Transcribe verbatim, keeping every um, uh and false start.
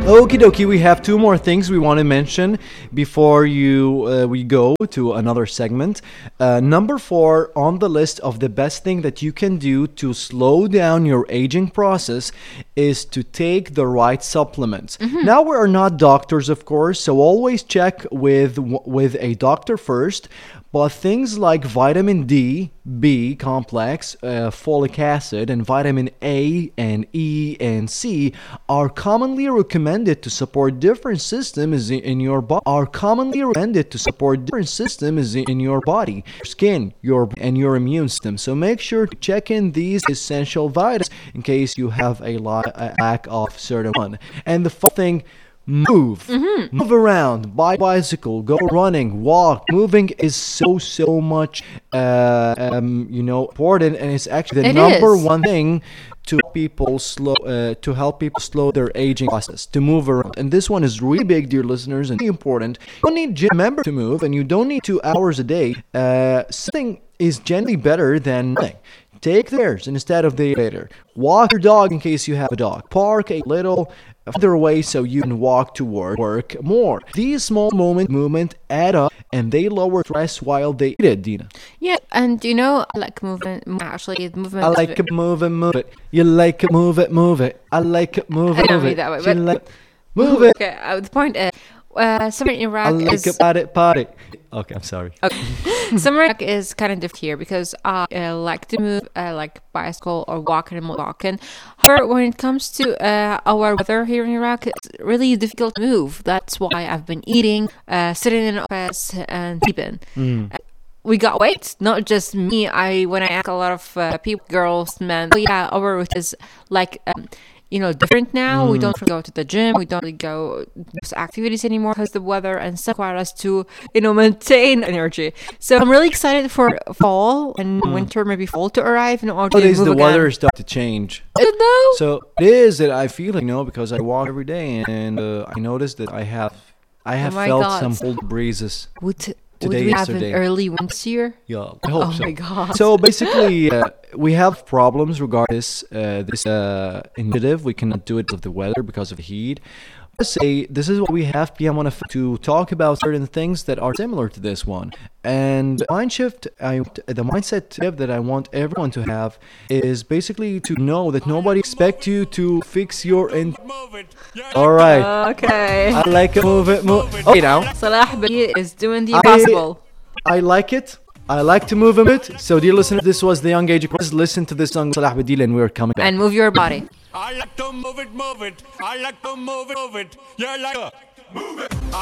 Okie dokie, we have two more things we want to mention before you uh, we go to another segment. Uh, number four on the list of the best thing that you can do to slow down your aging process is to take the right supplements. Mm-hmm. Now, we are not doctors, of course, so always check with with a doctor first. But things like vitamin D, B complex, uh, folic acid, and vitamin A and E and C are commonly recommended to support different systems in your body. Are commonly recommended to support different systems in your body, your skin, your and your immune system. So make sure to check in these essential vitamins in case you have a, lot, a lack of certain one. And the fourth thing. Move. Mm-hmm. Move around. Buy a bicycle. Go running. Walk. Moving is so, so much, uh, um, you know, important. And it's actually the it number is. one thing to people slow, uh, to help people slow their aging process, to move around. And this one is really big, dear listeners, and really important. You don't need gym member to move, and you don't need two hours a day. Uh, something is generally better than nothing. Take theirs instead of the elevator. Walk your dog in case you have a dog. Park a little further away so you can walk to work, work more. These small moment movement add up and they lower stress while they eat it, Dina. Yeah, and you know, I like movement. Actually, movement. I like it, move it, move it. You like it, move it, move it. I like it, move it, I don't move mean it. that way, You but- like, move it. Okay, uh, the point is, uh, summer in Iraq I like is it, party, party. Okay, I'm sorry. okay. Summer in Iraq is kind of different here because I uh, like to move, uh, like bicycle or walking and walking. However, when it comes to uh, our weather here in Iraq, it's really difficult to move. That's why I've been eating, uh, sitting in office, and sleeping. Mm. We got weight, not just me. I when I ask a lot of uh, people, girls, men, oh yeah, our route is like. Um, You know, different now. Mm. We don't go to the gym. We don't really go to activities anymore because the weather and stuff require us to, you know, maintain energy. So I'm really excited for fall and mm. winter, maybe fall to arrive in order Nowadays, to move the again. weather is starting to change. Is it though? So it is that I feel, you know, because I walk every day and uh, I noticed that I have, I have Oh my felt God. some cold breezes. Would, Today, would we have yesterday. an early winter here? Yeah, I hope Oh so. my God. So basically, uh, we have problems regarding this uh, this uh, initiative. We cannot do it because of the weather, because of the heat. Let's say this is what we have P M on a f- to talk about certain things that are similar to this one. And the mind shift, I, the mindset tip that I want everyone to have is basically to know that nobody expects you to fix your in. All right. Okay. I like it. Move it. Move. Okay, now. Salah Badi is doing the I- impossible. I like it. I like to move a bit. So, dear listeners, this was the Young Age Quiz. Listen to this song, Salah Badil, and we're coming back. And move your body. I like to move it, move it. I like to move it, move it. Yeah, like to move it.